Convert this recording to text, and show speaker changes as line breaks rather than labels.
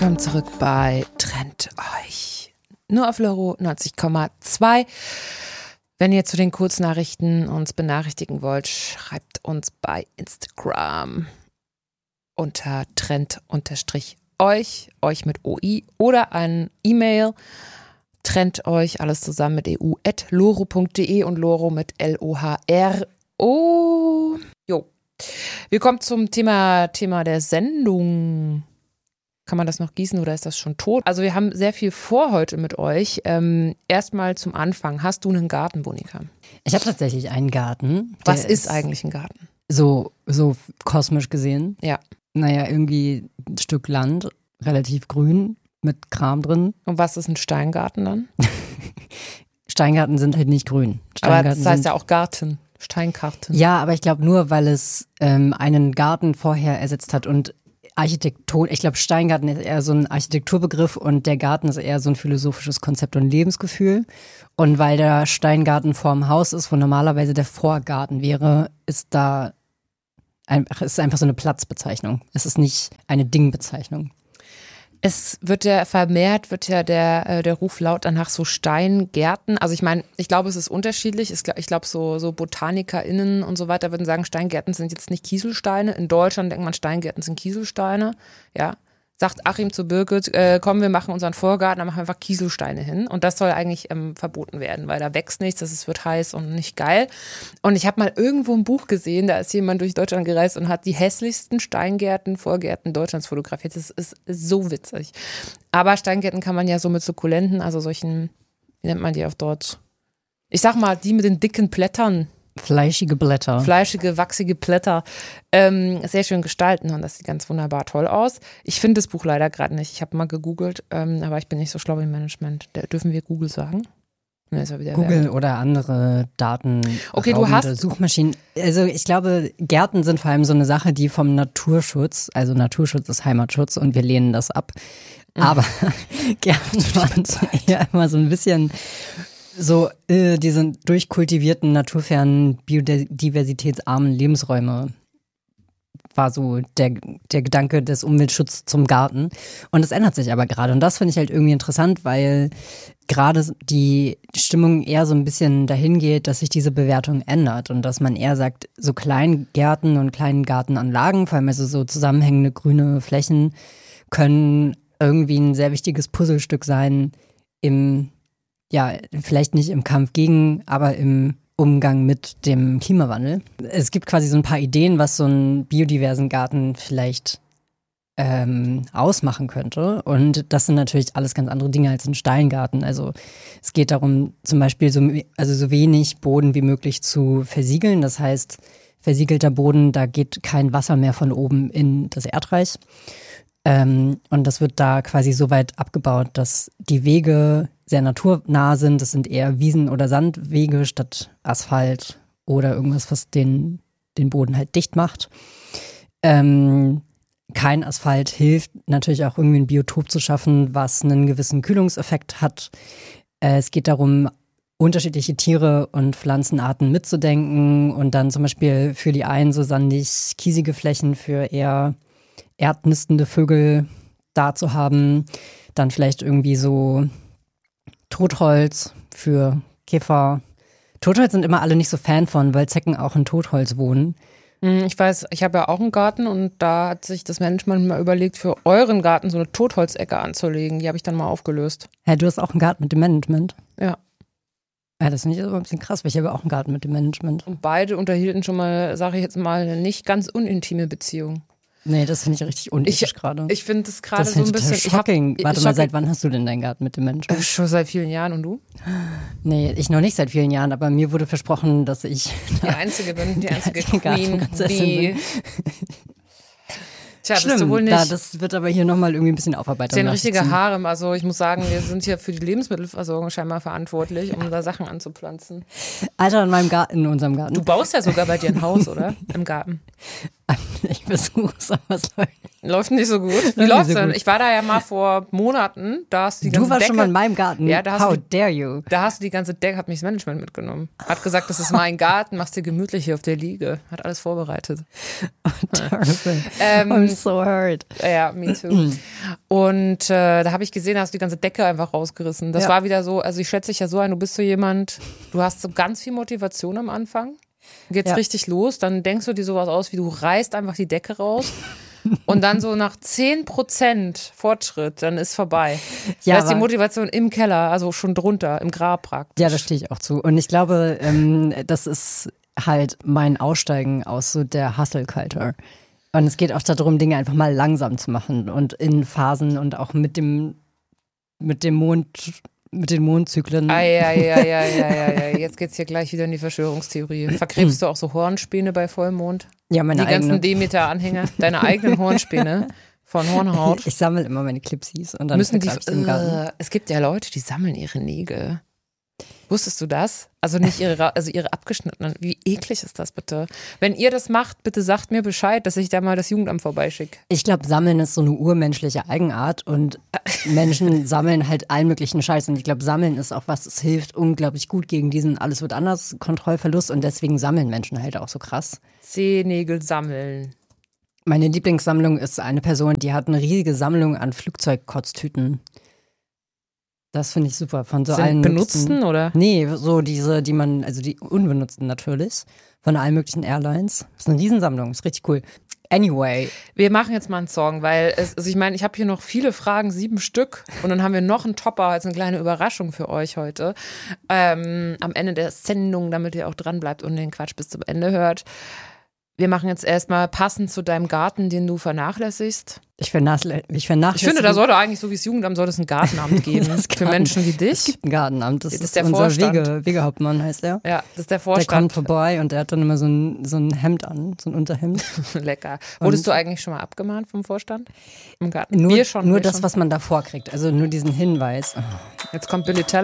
Willkommen zurück bei Trennt euch. Nur auf Loro 90,2. Wenn ihr zu den Kurznachrichten uns benachrichtigen wollt, schreibt uns bei Instagram unter trennt_euch mit OI oder ein E-Mail. Trennt euch, alles zusammen mit eu@loro.de und Loro mit LOHRO. Jo. Wir kommen zum Thema der Sendung. Kann man das noch gießen oder ist das schon tot? Also wir haben sehr viel vor heute mit euch. Erstmal zum Anfang. Hast du einen Garten, Bonika?
Ich habe tatsächlich einen Garten.
Was ist eigentlich ein Garten?
So kosmisch gesehen.
Ja.
Naja, irgendwie ein Stück Land, relativ grün, mit Kram drin.
Und was ist ein Steingarten dann?
Steingarten sind halt nicht grün.
Aber das heißt ja auch Garten, Steingarten.
Ja, aber ich glaube nur, weil es einen Garten vorher ersetzt hat und Architektur, ich glaube Steingarten ist eher so ein Architekturbegriff und der Garten ist eher so ein philosophisches Konzept und Lebensgefühl. Und weil der Steingarten vorm Haus ist, wo normalerweise der Vorgarten wäre, ist einfach so eine Platzbezeichnung. Es ist nicht eine Dingbezeichnung.
Es wird ja vermehrt, der Ruf laut nach so Steingärten. Also ich meine, ich glaube, es ist unterschiedlich. Ich glaube, so BotanikerInnen und so weiter würden sagen, Steingärten sind jetzt nicht Kieselsteine. In Deutschland denkt man, Steingärten sind Kieselsteine. Ja. Sagt Achim zu Birgit, komm, wir machen unseren Vorgarten, da machen wir einfach Kieselsteine hin. Und das soll eigentlich verboten werden, weil da wächst nichts, wird heiß und nicht geil. Und ich habe mal irgendwo ein Buch gesehen, da ist jemand durch Deutschland gereist und hat die hässlichsten Steingärten, Vorgärten Deutschlands fotografiert. Das ist so witzig. Aber Steingärten kann man ja so mit Sukkulenten, also solchen, wie nennt man die auf Deutsch? Ich sag mal, die mit den dicken Blättern.
Fleischige Blätter.
Fleischige, wachsige Blätter. Sehr schön gestalten und das sieht ganz wunderbar toll aus. Ich finde das Buch leider gerade nicht. Ich habe mal gegoogelt, aber ich bin nicht so schlau im Management. Dürfen wir Google sagen? Nee, ist ja wieder
Google
Werbung.
oder andere Daten.
Okay, du hast
Suchmaschinen. Also ich glaube, Gärten sind vor allem so eine Sache, die vom Naturschutz, also Naturschutz ist Heimatschutz und wir lehnen das ab. Aber Gärten waren eher immer so ein bisschen so diese durchkultivierten, naturfernen, biodiversitätsarmen Lebensräume war so der Gedanke des Umweltschutzes zum Garten. Und das ändert sich aber gerade. Und das finde ich halt irgendwie interessant, weil gerade die Stimmung eher so ein bisschen dahin geht, dass sich diese Bewertung ändert und dass man eher sagt, so Kleingärten und kleinen Gartenanlagen, vor allem also so zusammenhängende grüne Flächen, können irgendwie ein sehr wichtiges Puzzlestück sein vielleicht nicht im Kampf gegen, aber im Umgang mit dem Klimawandel. Es gibt quasi so ein paar Ideen, was so einen biodiversen Garten vielleicht ausmachen könnte. Und das sind natürlich alles ganz andere Dinge als ein Steingarten. Also es geht darum, zum Beispiel so wenig Boden wie möglich zu versiegeln. Das heißt, versiegelter Boden, da geht kein Wasser mehr von oben in das Erdreich. Und das wird da quasi so weit abgebaut, dass die Wege sehr naturnah sind. Das sind eher Wiesen- oder Sandwege statt Asphalt oder irgendwas, was den Boden halt dicht macht. Kein Asphalt hilft natürlich auch irgendwie ein Biotop zu schaffen, was einen gewissen Kühlungseffekt hat. Es geht darum, unterschiedliche Tiere und Pflanzenarten mitzudenken und dann zum Beispiel für die einen so sandig kiesige Flächen für eher erdnistende Vögel da zu haben. Dann vielleicht irgendwie so Totholz für Käfer. Totholz sind immer alle nicht so Fan von, weil Zecken auch in Totholz wohnen.
Ich weiß, ich habe ja auch einen Garten und da hat sich das Management mal überlegt, für euren Garten so eine Totholzecke anzulegen. Die habe ich dann mal aufgelöst.
Hä, du hast auch einen Garten mit dem Management?
Ja.
Ja, das finde ich aber ein bisschen krass, weil ich habe auch einen Garten mit dem Management.
Und beide unterhielten schon mal, sage ich jetzt mal, eine nicht ganz unintime Beziehung.
Nee, das finde ich richtig unethisch gerade.
Ich finde das gerade so ein
total
bisschen
shocking. Warte mal, seit wann hast du denn deinen Garten mit dem Management?
Schon seit vielen Jahren und du?
Nee, ich noch nicht seit vielen Jahren, aber mir wurde versprochen, dass ich
die einzige bin, die einzige Queen,
die Tja,
bist du wohl nicht.
Das wird aber hier nochmal irgendwie ein bisschen Aufarbeitung.
Das ist ja ein richtiger Harem. Also ich muss sagen, wir sind hier für die Lebensmittelversorgung scheinbar verantwortlich, um da Sachen anzupflanzen.
Alter, in unserem Garten.
Du baust ja sogar bei dir ein Haus, oder? Im Garten.
Ich versuche es, aber es läuft.
Läuft nicht so gut. Wie läuft's denn? Ich war da ja mal vor Monaten. Da hast du die ganze
Du warst
Decke,
schon mal in meinem Garten.
Ja, da hast
How
du,
dare you?
Da hast du die ganze Decke, hat mich das Management mitgenommen. Hat gesagt, das ist mein Garten, machst dir gemütlich hier auf der Liege. Hat alles vorbereitet.
I'm so hurt.
Ja, me too. Und da habe ich gesehen, da hast du die ganze Decke einfach rausgerissen. Das war wieder so, also ich schätze dich ja so ein, du bist so jemand, du hast so ganz viel Motivation am Anfang. Geht's richtig los, dann denkst du dir sowas aus, wie du reißt einfach die Decke raus. Und dann so nach 10% Fortschritt, dann ist vorbei. Da ist die Motivation im Keller, also schon drunter, im Grab praktisch.
Ja, da stehe ich auch zu. Und ich glaube, das ist halt mein Aussteigen aus so der Hustle-Culture. Und es geht auch darum, Dinge einfach mal langsam zu machen und in Phasen und auch mit dem Mond, mit den Mondzyklen.
Ja. Jetzt geht's hier gleich wieder in die Verschwörungstheorie. Verkrebst du auch so Hornspäne bei Vollmond?
Ja, meine
Die ganzen Demeter-Anhänger, deine eigenen Hornspäne von Hornhaut.
Ich sammle immer meine Clipsies und dann
müssen die.
im Garten.
Es gibt ja Leute, die sammeln ihre Nägel. Wusstest du das? Also nicht ihre abgeschnittenen. Wie eklig ist das bitte? Wenn ihr das macht, bitte sagt mir Bescheid, dass ich da mal das Jugendamt vorbeischicke.
Ich glaube, Sammeln ist so eine urmenschliche Eigenart und Menschen sammeln halt allen möglichen Scheiß. Und ich glaube, Sammeln ist auch was, es hilft unglaublich gut gegen diesen alles wird anders Kontrollverlust und deswegen sammeln Menschen halt auch so krass.
Zehennägel sammeln.
Meine Lieblingssammlung ist eine Person, die hat eine riesige Sammlung an Flugzeugkotztüten. Das finde ich super. Von so allen
benutzten oder?
Nee, so diese, die man, also die unbenutzten natürlich, von allen möglichen Airlines. Das ist eine Riesensammlung, ist richtig cool. Anyway.
Wir machen jetzt mal einen Song, weil ich meine, ich habe hier noch viele Fragen, 7 Stück und dann haben wir noch einen Topper als eine kleine Überraschung für euch heute. Am Ende der Sendung, damit ihr auch dran bleibt und den Quatsch bis zum Ende hört. Wir machen jetzt erstmal passend zu deinem Garten, den du vernachlässigst.
Ich finde,
da sollte eigentlich, so wie das Jugendamt, sollte es ein Gartenamt geben für Menschen wie dich.
Es gibt ein Gartenamt, das ist
der
unser
Vorstand.
Wegehauptmann heißt er.
Ja, das ist der Vorstand.
Der kommt vorbei und der hat dann immer so ein Hemd an, so ein Unterhemd.
Lecker. Wurdest du eigentlich schon mal abgemahnt vom Vorstand im Garten?
Nur
wir schon.
Was man davor kriegt, also nur diesen Hinweis.
Jetzt kommt Billy Talent.